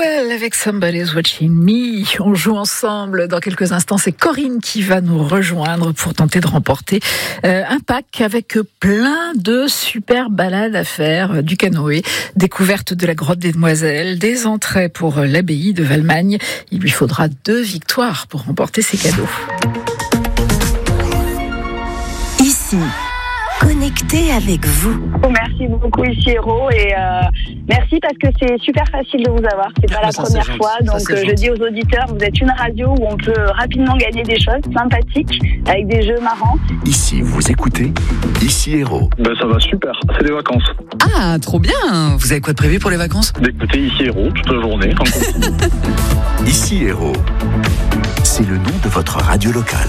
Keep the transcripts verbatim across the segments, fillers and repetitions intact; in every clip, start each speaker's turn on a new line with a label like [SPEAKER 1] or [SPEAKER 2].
[SPEAKER 1] Well avec Somebody's Watching Me. On joue ensemble dans quelques instants. C'est Corinne qui va nous rejoindre pour tenter de remporter euh, un pack avec plein de super balades à faire, du canoë, découverte de la grotte des Demoiselles, des entrées pour l'abbaye de Valmagne. Il lui faudra deux victoires pour remporter ces cadeaux.
[SPEAKER 2] Ici, connecté avec vous.
[SPEAKER 3] Merci beaucoup ici Héros et euh, merci parce que c'est super facile de vous avoir. C'est pas
[SPEAKER 1] Ah,
[SPEAKER 3] la
[SPEAKER 1] ça,
[SPEAKER 3] première
[SPEAKER 1] c'est
[SPEAKER 3] fois,
[SPEAKER 1] gentil.
[SPEAKER 3] donc
[SPEAKER 1] Ça, c'est
[SPEAKER 3] euh, je
[SPEAKER 1] gentil.
[SPEAKER 3] dis aux auditeurs, vous êtes une radio où on peut rapidement gagner des choses sympathiques avec des jeux marrants.
[SPEAKER 4] Ici, vous écoutez Ici Héros.
[SPEAKER 5] Ben ça va super, c'est des vacances.
[SPEAKER 6] Ah, trop bien. Vous avez quoi de prévu pour les vacances?
[SPEAKER 5] D'écouter Ici Héros toute la journée. en continu.
[SPEAKER 4] Ici Héros. C'est le nom de votre radio locale.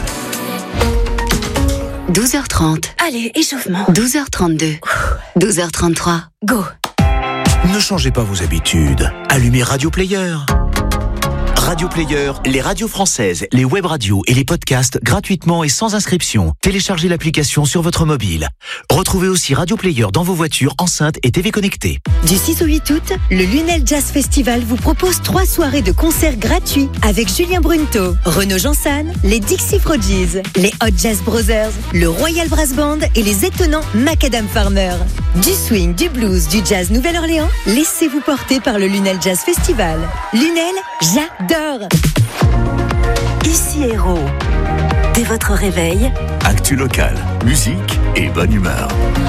[SPEAKER 2] douze heures trente. Allez, échauffement. douze heures trente-deux. douze heures trente-trois. Go.
[SPEAKER 4] Ne changez pas vos habitudes. Allumez Radio Player. Radio Player, les radios françaises, les web radios et les podcasts gratuitement et sans inscription. Téléchargez l'application sur votre mobile. Retrouvez aussi Radio Player dans vos voitures, enceintes et T V connectées.
[SPEAKER 7] Du six au huit août, le Lunel Jazz Festival vous propose trois soirées de concerts gratuits avec Julien Brunto, Renaud Jansan, les Dixie Frogies, les Hot Jazz Brothers, le Royal Brass Band et les étonnants Macadam Farmer. Du swing, du blues, du jazz Nouvelle-Orléans, laissez-vous porter par le Lunel Jazz Festival. Lunel, j'adore.
[SPEAKER 2] Ici Héros. Dès votre réveil,
[SPEAKER 4] Actu local, musique et bonne humeur.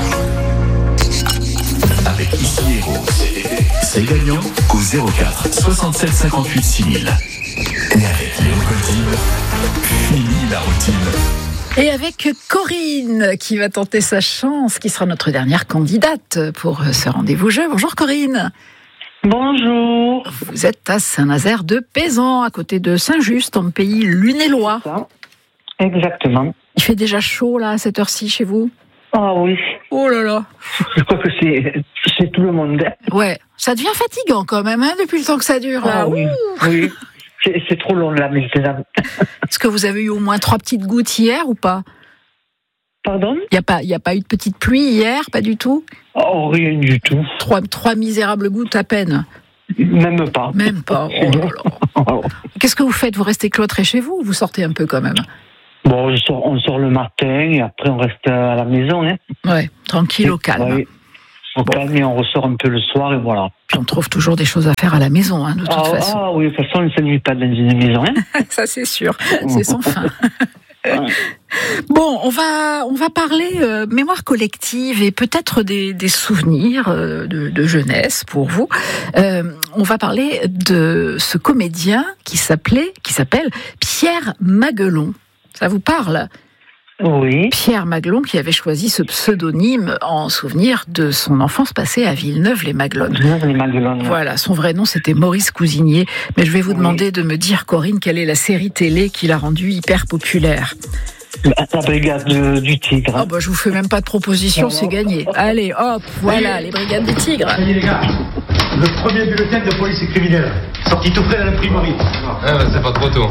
[SPEAKER 4] Avec Ici Héros, c'est gagnant au zéro quatre soixante-sept cinquante-huit six mille. Et avec Léo Goldin, fini la routine.
[SPEAKER 1] Et avec Corinne qui va tenter sa chance, qui sera notre dernière candidate pour ce rendez-vous jeu. Bonjour Corinne.
[SPEAKER 3] Bonjour.
[SPEAKER 1] Vous êtes à Saint-Nazaire de Pézan, à côté de Saint-Just, en pays lunélois.
[SPEAKER 8] Exactement.
[SPEAKER 1] Il fait déjà chaud là à cette heure-ci chez vous?
[SPEAKER 8] Ah oui,
[SPEAKER 1] Oh là là.
[SPEAKER 8] je crois que c'est, c'est tout le monde.
[SPEAKER 1] Ouais, ça devient fatigant quand même hein, depuis le temps que ça dure là.
[SPEAKER 8] Ah oui,
[SPEAKER 1] Ouh.
[SPEAKER 8] oui. C'est, c'est trop long là maintenant.
[SPEAKER 1] Est-ce que vous avez eu au moins trois petites gouttes hier ou pas?
[SPEAKER 8] Pardon?
[SPEAKER 1] Il n'y a pas, il y a pas eu de petite pluie hier, pas du tout?
[SPEAKER 8] Oh, rien du tout.
[SPEAKER 1] Trois, trois misérables gouttes à peine.
[SPEAKER 8] Même pas.
[SPEAKER 1] Même pas. Oh là là. Qu'est-ce que vous faites? Vous restez cloîtré chez vous ou vous sortez un peu quand même?
[SPEAKER 8] Bon, on sort, on sort le matin et après on reste à la maison. Hein.
[SPEAKER 1] Ouais, tranquille, au calme.
[SPEAKER 8] Ouais. Au
[SPEAKER 1] Bon.
[SPEAKER 8] calme et on ressort un peu le soir et voilà.
[SPEAKER 1] Puis on trouve toujours des choses à faire à la maison, hein, de toute
[SPEAKER 8] Ah,
[SPEAKER 1] façon.
[SPEAKER 8] ah oui, de toute façon, on ne s'ennuie pas dans une maison. Hein.
[SPEAKER 1] Ça c'est sûr, c'est sans fin.
[SPEAKER 8] Ouais.
[SPEAKER 1] Bon, on va on va parler euh, mémoire collective et peut-être des, des souvenirs euh, de, de jeunesse pour vous. Euh, on va parler de ce comédien qui s'appelait qui s'appelle Pierre Maguelon. Ça vous parle?
[SPEAKER 8] Oui.
[SPEAKER 1] Pierre Maguelon qui avait choisi ce pseudonyme en souvenir de son enfance passée à Villeneuve-les-Maguelones.
[SPEAKER 8] Les Maguelones.
[SPEAKER 1] Voilà, son vrai nom c'était Maurice Cousinier. Mais je vais vous demander de me dire, Corinne, quelle est la série télé qui l'a rendu hyper populaire?
[SPEAKER 8] La brigade de- du Tigre.
[SPEAKER 1] Oh bah je vous fais même pas de proposition, c'est gagné. Allez, hop, voilà, les brigades du Tigre.
[SPEAKER 9] Ça y est les gars, le premier bulletin de police et criminelle, sorti tout frais à l'imprimerie.
[SPEAKER 10] Ah bah c'est pas trop tôt.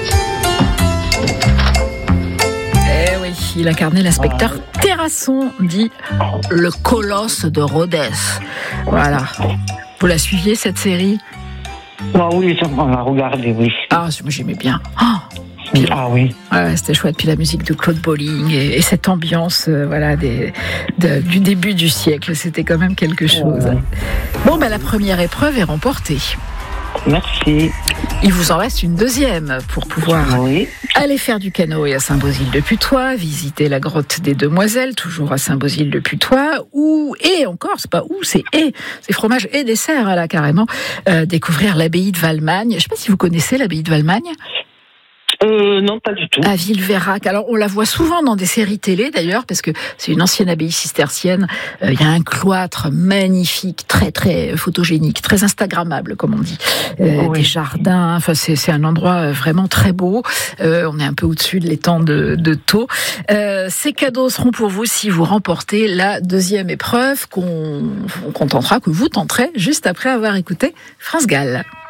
[SPEAKER 1] Eh oui, il incarnait l'inspecteur Terrasson, dit le colosse de Rhodes. Voilà. Vous la suiviez cette série?
[SPEAKER 8] Ah oui, ça, on l'a regardé, oui.
[SPEAKER 1] Ah, moi j'aimais bien. Oh, puis-
[SPEAKER 8] Ah oui.
[SPEAKER 1] ouais, c'était chouette. Puis la musique de Claude Bolling et, et cette ambiance, euh, voilà, des, de- du début du siècle, c'était quand même quelque chose.
[SPEAKER 8] Ouais.
[SPEAKER 1] Bon, bah la première épreuve est remportée.
[SPEAKER 8] Merci.
[SPEAKER 1] Il vous en reste une deuxième pour pouvoir
[SPEAKER 8] Oui.
[SPEAKER 1] aller faire du canoë à Saint-Bosile-de-Putois, visiter la grotte des Demoiselles, toujours à Saint-Bosile-de-Putois, ou, et encore, c'est pas où, c'est et, c'est fromage et dessert, là, carrément, euh, découvrir l'abbaye de Valmagne. Je sais pas si vous connaissez l'abbaye de Valmagne.
[SPEAKER 8] Euh, non, pas du tout.
[SPEAKER 1] À Villeveyrac. Alors, on la voit souvent dans des séries télé, d'ailleurs, parce que c'est une ancienne abbaye cistercienne. Il euh, y a un cloître magnifique, très, très photogénique, très instagrammable, comme on dit. Euh,
[SPEAKER 8] Oui.
[SPEAKER 1] Des jardins. Enfin, c'est, c'est un endroit vraiment très beau. Euh, on est un peu au-dessus de l'étang de, de Thau. Euh, ces cadeaux seront pour vous si vous remportez la deuxième épreuve qu'on, qu'on tentera, que vous tenterez juste après avoir écouté France Gall.